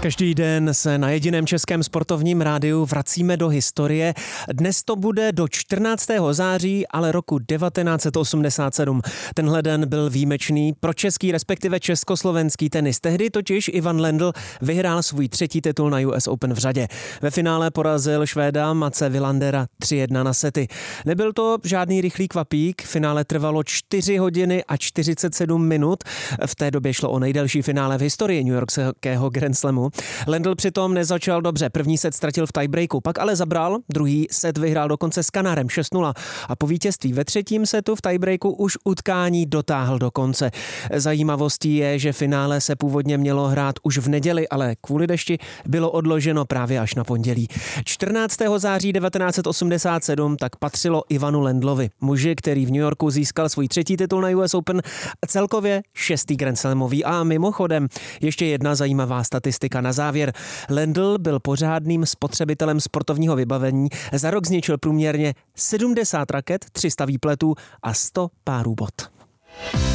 Každý den se na jediném českém sportovním rádiu vracíme do historie. Dnes to bude do 14. září, ale roku 1987. Tenhle den byl výjimečný pro český, respektive československý tenis. Tehdy totiž Ivan Lendl vyhrál svůj 3. titul na US Open v řadě. Ve finále porazil Švéda Matse Wilandera 3-1 na sety. Nebyl to žádný rychlý kvapík, finále trvalo 4 hodiny a 47 minut. V té době šlo o nejdelší finále v historii newyorského Grand Slamu. Lendl přitom nezačal dobře, první set ztratil v tiebreaku, pak ale zabral, druhý set vyhrál dokonce s Kanárem 6-0 a po vítězství ve 3. setu v tiebreaku už utkání dotáhl do konce. Zajímavostí je, že finále se původně mělo hrát už v neděli, ale kvůli dešti bylo odloženo právě až na pondělí. 14. září 1987 tak patřilo Ivanu Lendlovi, muži, který v New Yorku získal svůj 3. titul na US Open, celkově 6. Grand Slamový. A mimochodem ještě jedna zajímavá statistika na závěr. Lendl byl pořádným spotřebitelem sportovního vybavení. Za rok zničil průměrně 70 raket, 300 výpletů a 100 párů bot.